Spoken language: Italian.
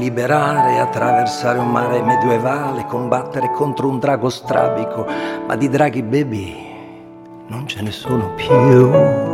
Liberare, attraversare un mare medioevale, combattere contro un drago strabico, ma di draghi baby non ce ne sono più.